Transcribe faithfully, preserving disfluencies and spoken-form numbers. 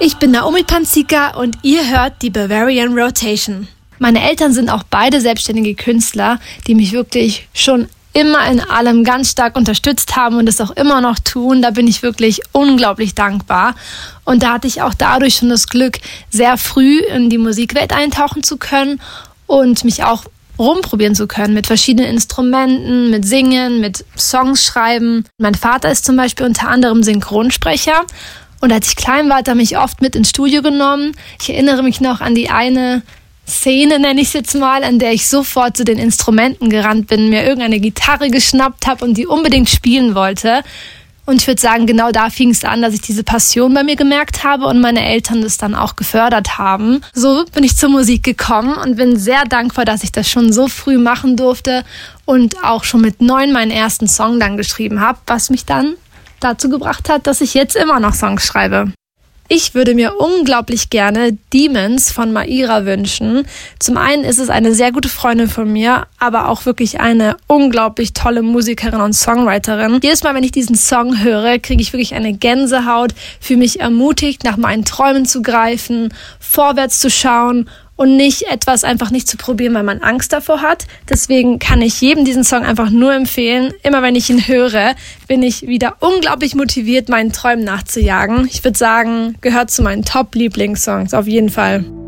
Ich bin Naomi Panzika und ihr hört die Bavarian Rotation. Meine Eltern sind auch beide selbstständige Künstler, die mich wirklich schon immer in allem ganz stark unterstützt haben und es auch immer noch tun. Da bin ich wirklich unglaublich dankbar. Und da hatte ich auch dadurch schon das Glück, sehr früh in die Musikwelt eintauchen zu können und mich auch rumprobieren zu können mit verschiedenen Instrumenten, mit Singen, mit Songs schreiben. Mein Vater ist zum Beispiel unter anderem Synchronsprecher. Und als ich klein war, hat er mich oft mit ins Studio genommen. Ich erinnere mich noch an die eine Szene, nenne ich es jetzt mal, an der ich sofort zu den Instrumenten gerannt bin, mir irgendeine Gitarre geschnappt habe und die unbedingt spielen wollte. Und ich würde sagen, genau da fing es an, dass ich diese Passion bei mir gemerkt habe und meine Eltern das dann auch gefördert haben. So bin ich zur Musik gekommen und bin sehr dankbar, dass ich das schon so früh machen durfte und auch schon mit neun meinen ersten Song dann geschrieben habe, was mich dann dazu gebracht hat, dass ich jetzt immer noch Songs schreibe. Ich würde mir unglaublich gerne Demons von Maira wünschen. Zum einen ist es eine sehr gute Freundin von mir, aber auch wirklich eine unglaublich tolle Musikerin und Songwriterin. Jedes Mal, wenn ich diesen Song höre, kriege ich wirklich eine Gänsehaut, fühle mich ermutigt, nach meinen Träumen zu greifen, vorwärts zu schauen und nicht etwas einfach nicht zu probieren, weil man Angst davor hat. Deswegen kann ich jedem diesen Song einfach nur empfehlen. Immer wenn ich ihn höre, bin ich wieder unglaublich motiviert, meinen Träumen nachzujagen. Ich würde sagen, gehört zu meinen Top-Lieblingssongs auf jeden Fall.